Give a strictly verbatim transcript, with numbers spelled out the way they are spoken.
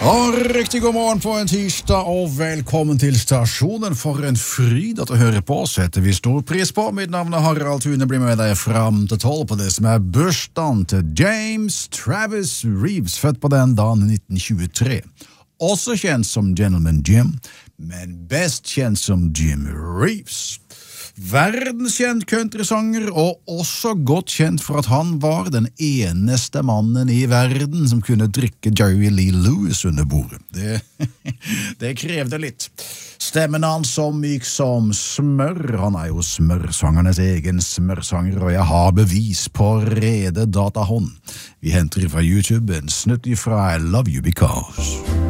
Og riktig god morgen på en tirsdag, og velkommen til stasjonen. For en fryd at du hører på, setter vi stor pris på. Mitt navn er Harald Thune, blir med deg fram til tolv på det som er bursdagen til James Travis Reeves, født på den dagen i nitten tjuetre. Også kjent som Gentleman Jim, men best kjent som Jim Reeves. Verdenskjent countrysanger, og også godt kjent for at han var den eneste mannen i verden som kunne drikke Jerry Lee Lewis under bordet. Det, det krevde litt. Stemmen hans som myk som smør, han er jo smørsangernes egen smørsanger, og jeg har bevis på rede datahånd. Vi henter fra YouTube en snutt ifra I Love You Because.